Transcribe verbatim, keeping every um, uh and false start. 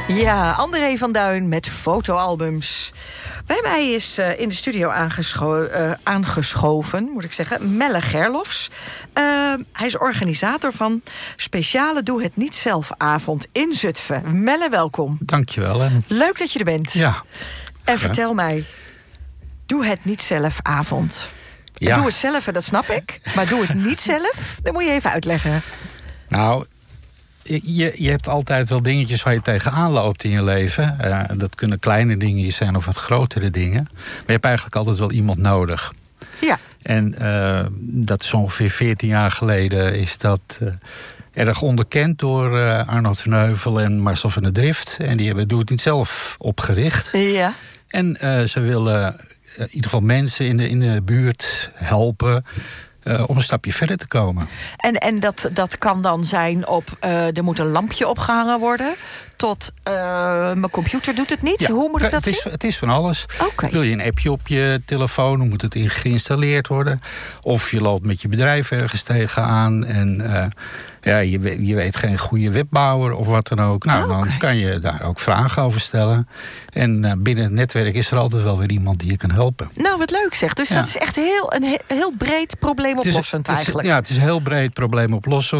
Ja, André van Duin met fotoalbums. Bij mij is uh, in de studio aangescho- uh, aangeschoven, moet ik zeggen, Melle Gerlofs. Uh, hij is organisator van Speciale Doe Het Niet Zelf avond in Zutphen. Melle, welkom. Dankjewel. En... Leuk dat je er bent. Ja. En vertel mij, Doe Het Niet Zelf avond. Ja. Doe het zelf, dat snap ik. Maar doe het niet zelf, dat moet je even uitleggen. Nou, je, je hebt altijd wel dingetjes waar je tegenaan loopt in je leven. Uh, dat kunnen kleine dingen zijn of wat grotere dingen. Maar je hebt eigenlijk altijd wel iemand nodig. Ja. En uh, dat is ongeveer veertien jaar geleden is dat uh, erg onderkend door uh, Arnold van Heuvel en Marcel van der Drift. En die hebben Doe Het Niet Zelf opgericht. Ja. En uh, ze willen uh, in ieder geval mensen in de, in de buurt helpen Uh, om een stapje verder te komen. En, en dat, dat kan dan zijn op, uh, er moet een lampje opgehangen worden, tot uh, mijn computer doet het niet. Ja, Hoe moet ik dat het zien? Is, het is van alles. Okay. Wil je een appje op je telefoon, dan moet het in geïnstalleerd worden. Of je loopt met je bedrijf ergens tegenaan en uh, ja, je, je weet geen goede webbouwer of wat dan ook. Nou, oh, okay. dan kan je daar ook vragen over stellen. En uh, binnen het netwerk is er altijd wel weer iemand die je kan helpen. Nou, wat leuk zeg. Dus ja. dat is echt heel, een he- heel breed probleemoplossend het is, het is, eigenlijk. Ja, het is een heel breed probleemoplossend.